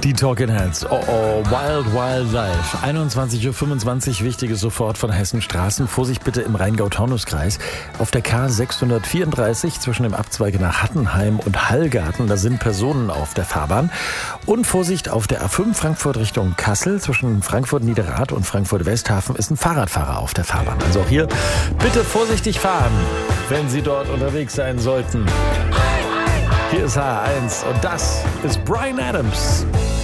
Die Talking Heads. Oh, oh, Wild Wild Life. 21.25 Uhr, wichtiges sofort von Hessenstraßen. Vorsicht bitte im Rheingau-Taunus-Kreis. Auf der K634 zwischen dem Abzweige nach Hattenheim und Hallgarten, da sind Personen auf der Fahrbahn. Und Vorsicht auf der A5 Frankfurt Richtung Kassel. Zwischen Frankfurt-Niederrad und Frankfurt-Westhafen ist ein Fahrradfahrer auf der Fahrbahn. Also auch hier bitte vorsichtig fahren, wenn Sie dort unterwegs sein sollten. Hier ist H1 und das ist Bryan Adams.